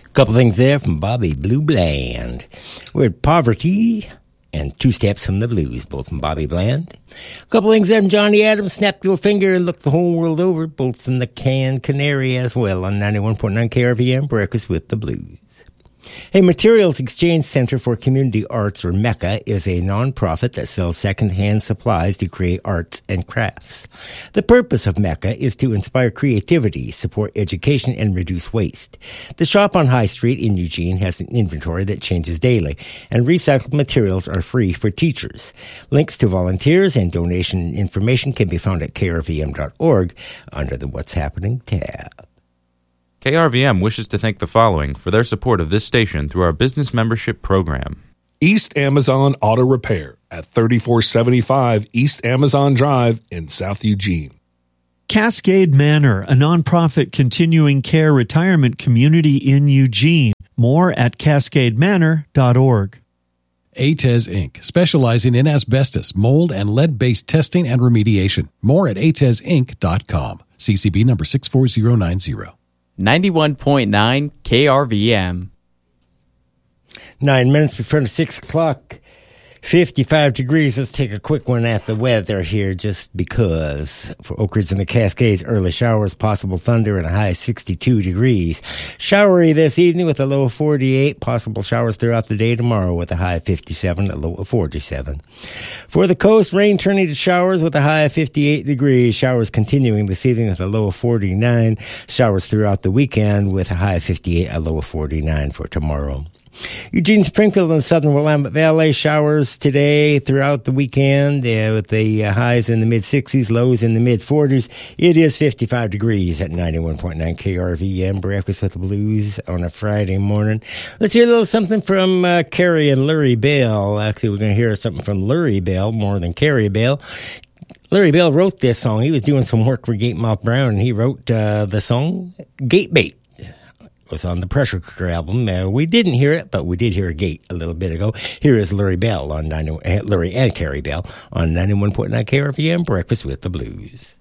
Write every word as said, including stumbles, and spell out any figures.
Couple things there from Bobby Blue Bland. We're at Poverty and Two Steps from the Blues, both from Bobby Bland. Couple things there from Johnny Adams, Snap Your Finger and Look the Whole World Over, both from the Can Canary as well on ninety-one point nine K R V M, Breakfast with the Blues. Hey, Materials Exchange Center for Community Arts, or MECCA, is a nonprofit that sells secondhand supplies to create arts and crafts. The purpose of MECCA is to inspire creativity, support education, and reduce waste. The shop on High Street in Eugene has an inventory that changes daily, and recycled materials are free for teachers. Links to volunteers and donation information can be found at K R V M dot org under the What's Happening tab. K R V M wishes to thank the following for their support of this station through our business membership program. East Amazon Auto Repair at thirty-four seventy-five East Amazon Drive in South Eugene. Cascade Manor, a nonprofit continuing care retirement community in Eugene. More at cascade manor dot org. A T E S Incorporated, specializing in asbestos, mold, and lead-based testing and remediation. More at A T E S Inc dot com. C C B number six four zero nine zero. ninety-one point nine K R V M. Nine minutes before six o'clock, fifty-five degrees. Let's take a quick one at the weather here just because. For Oak Ridge and the Cascades, early showers, possible thunder, and a high of sixty-two degrees. Showery this evening with a low of forty-eight. Possible showers throughout the day tomorrow with a high of fifty-seven, a low of forty-seven. For the coast, rain turning to showers with a high of fifty-eight degrees. Showers continuing this evening with a low of forty-nine. Showers throughout the weekend with a high of fifty-eight, a low of forty-nine for tomorrow. Eugene, Springfield, and southern Willamette Valley, showers today throughout the weekend uh, with the uh, highs in the mid-sixties, lows in the mid-forties. It is fifty-five degrees at ninety-one point nine K R V M, Breakfast with the Blues on a Friday morning. Let's hear a little something from uh, Carrie and Lurie Bell. Actually, we're going to hear something from Lurie Bell more than Carrie Bell. Lurie Bell wrote this song. He was doing some work for Gatemouth Brown, and he wrote uh, the song Gate Bait. Was on the Pressure Cooker album. Uh, we didn't hear it, but we did hear a gate a little bit ago. Here is Lurie Bell on ninety, uh, Lurie and Carrie Bell on ninety-one point nine K R V M, Breakfast with the Blues.